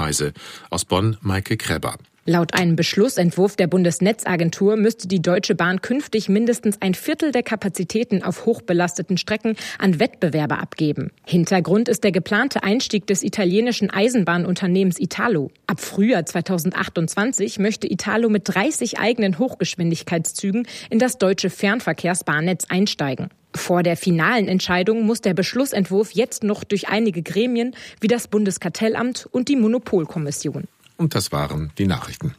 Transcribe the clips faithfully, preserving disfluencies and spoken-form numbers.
Preise. Aus Bonn, Maike Krebber. Laut einem Beschlussentwurf der Bundesnetzagentur müsste die Deutsche Bahn künftig mindestens ein Viertel der Kapazitäten auf hochbelasteten Strecken an Wettbewerber abgeben. Hintergrund ist der geplante Einstieg des italienischen Eisenbahnunternehmens Italo. Ab Frühjahr zweitausendachtundzwanzig möchte Italo mit dreißig eigenen Hochgeschwindigkeitszügen in das deutsche Fernverkehrsbahnnetz einsteigen. Vor der finalen Entscheidung muss der Beschlussentwurf jetzt noch durch einige Gremien wie das Bundeskartellamt und die Monopolkommission. Und das waren die Nachrichten.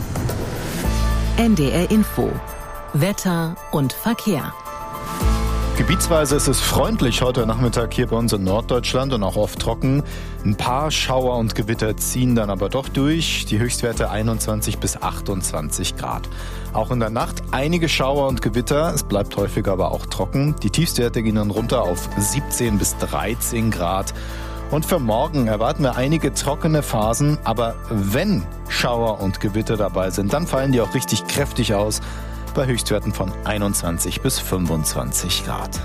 N D R Info. Wetter und Verkehr. Gebietsweise ist es freundlich heute Nachmittag hier bei uns in Norddeutschland und auch oft trocken. Ein paar Schauer und Gewitter ziehen dann aber doch durch. Die Höchstwerte einundzwanzig bis achtundzwanzig Grad. Auch in der Nacht einige Schauer und Gewitter. Es bleibt häufiger aber auch trocken. Die Tiefstwerte gehen dann runter auf siebzehn bis dreizehn Grad. Und für morgen erwarten wir einige trockene Phasen, aber wenn Schauer und Gewitter dabei sind, dann fallen die auch richtig kräftig aus, bei Höchstwerten von einundzwanzig bis fünfundzwanzig Grad.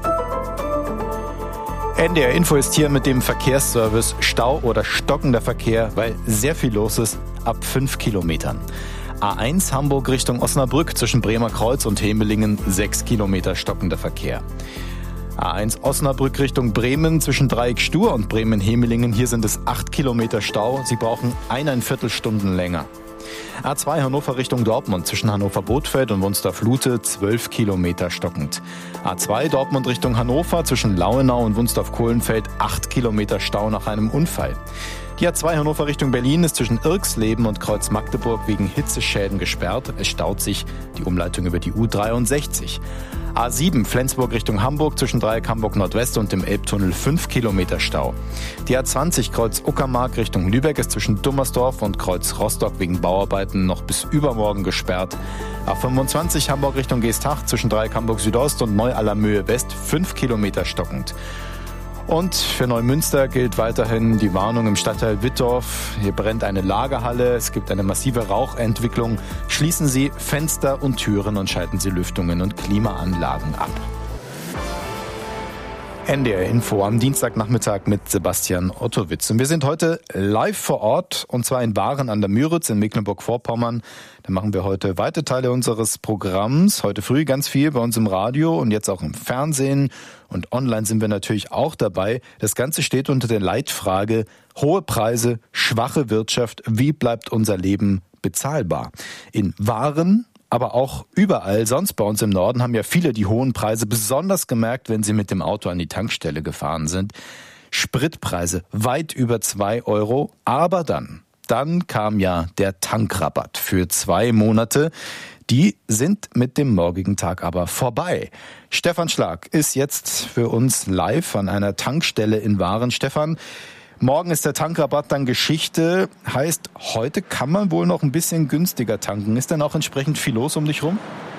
N D R Info ist hier mit dem Verkehrsservice Stau oder stockender Verkehr, weil sehr viel los ist, ab fünf Kilometern. A eins Hamburg Richtung Osnabrück zwischen Bremer Kreuz und Hemelingen, sechs Kilometer stockender Verkehr. A eins Osnabrück Richtung Bremen zwischen Dreieck Stur und Bremen-Hemelingen. Hier sind es acht Kilometer Stau. Sie brauchen eineinviertel Stunden länger. A zwei Hannover Richtung Dortmund zwischen Hannover-Bothfeld und Wunstorf-Lute zwölf Kilometer stockend. A zwei Dortmund Richtung Hannover zwischen Lauenau und Wunstorf-Kohlenfeld acht Kilometer Stau nach einem Unfall. Die A zwei Hannover Richtung Berlin ist zwischen Irxleben und Kreuz Magdeburg wegen Hitzeschäden gesperrt. Es staut sich die Umleitung über die U dreiundsechzig. A sieben Flensburg Richtung Hamburg zwischen Dreieck Hamburg Nordwest und dem Elbtunnel fünf Kilometer Stau. Die A zwanzig Kreuz Uckermark Richtung Lübeck ist zwischen Dummersdorf und Kreuz Rostock wegen Bauarbeiten noch bis übermorgen gesperrt. A fünfundzwanzig Hamburg Richtung Geesthacht zwischen Dreieck Hamburg Südost und Neu-Allermöhe West fünf Kilometer stockend. Und für Neumünster gilt weiterhin die Warnung im Stadtteil Wittorf. Hier brennt eine Lagerhalle, es gibt eine massive Rauchentwicklung. Schließen Sie Fenster und Türen und schalten Sie Lüftungen und Klimaanlagen ab. N D R Info am Dienstagnachmittag mit Sebastian Ottowitz. Und wir sind heute live vor Ort, und zwar in Waren an der Müritz in Mecklenburg-Vorpommern. Da machen wir heute weite Teile unseres Programms. Heute früh ganz viel bei uns im Radio und jetzt auch im Fernsehen. Und online sind wir natürlich auch dabei. Das Ganze steht unter der Leitfrage: hohe Preise, schwache Wirtschaft. Wie bleibt unser Leben bezahlbar? In Waren, aber auch überall sonst bei uns im Norden haben ja viele die hohen Preise besonders gemerkt, wenn sie mit dem Auto an die Tankstelle gefahren sind. Spritpreise weit über zwei Euro. Aber dann, dann kam ja der Tankrabatt für zwei Monate. Die sind mit dem morgigen Tag aber vorbei. Stefan Schlag ist jetzt für uns live an einer Tankstelle in Waren. Stefan, morgen ist der Tankrabatt dann Geschichte. Heißt, heute kann man wohl noch ein bisschen günstiger tanken. Ist denn auch entsprechend viel los um dich rum?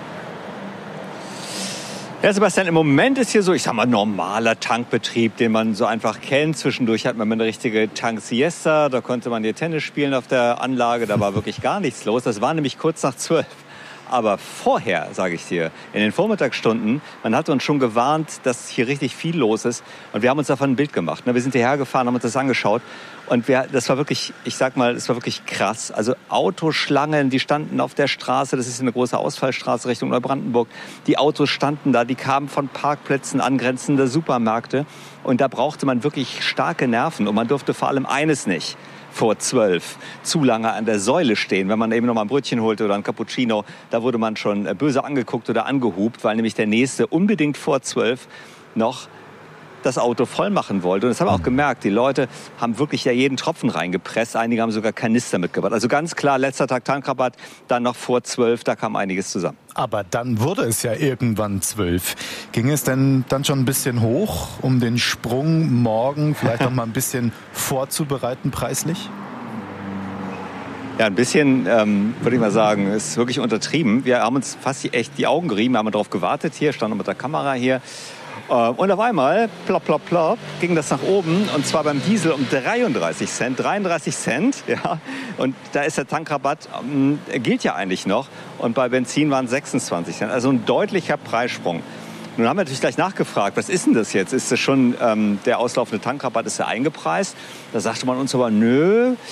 Ja, Sebastian, im Moment ist hier so, ich sag mal, normaler Tankbetrieb, den man so einfach kennt. Zwischendurch hat man eine richtige Tank-Siesta. Da konnte man hier Tennis spielen auf der Anlage. Da war wirklich gar nichts los. Das war nämlich kurz nach zwölf. Aber vorher, sage ich dir, in den Vormittagsstunden, man hat uns schon gewarnt, dass hier richtig viel los ist. Und wir haben uns davon ein Bild gemacht. Wir sind hierher gefahren, haben uns das angeschaut. Und wir, das war wirklich, ich sag mal, das war wirklich krass. Also Autoschlangen, die standen auf der Straße. Das ist eine große Ausfallstraße Richtung Neubrandenburg. Die Autos standen da, die kamen von Parkplätzen angrenzender Supermärkte. Und da brauchte man wirklich starke Nerven. Und man durfte vor allem eines nicht: vor zwölf zu lange an der Säule stehen. Wenn man eben noch mal ein Brötchen holte oder ein Cappuccino, da wurde man schon böse angeguckt oder angehupt, weil nämlich der Nächste unbedingt vor zwölf noch das Auto voll machen wollte. Und das haben wir auch gemerkt. Die Leute haben wirklich ja jeden Tropfen reingepresst. Einige haben sogar Kanister mitgebracht. Also ganz klar, letzter Tag Tankrabatt, dann noch vor zwölf, da kam einiges zusammen. Aber dann wurde es ja irgendwann zwölf. Ging es denn dann schon ein bisschen hoch, um den Sprung morgen vielleicht noch mal ein bisschen vorzubereiten preislich? Ja, ein bisschen, ähm, würde ich mal sagen, ist wirklich untertrieben. Wir haben uns fast echt die Augen gerieben, haben darauf gewartet hier, standen mit der Kamera hier. Und auf einmal, plopp, plopp, plopp, ging das nach oben, und zwar beim Diesel um dreiunddreißig Cent. dreiunddreißig Cent, ja. Und da ist der Tankrabatt, ähm, gilt ja eigentlich noch. Und bei Benzin waren es sechsundzwanzig Cent. Also ein deutlicher Preissprung. Nun haben wir natürlich gleich nachgefragt, was ist denn das jetzt? Ist das schon ähm, der auslaufende Tankrabatt, ist der eingepreist? Da sagte man uns aber, nö,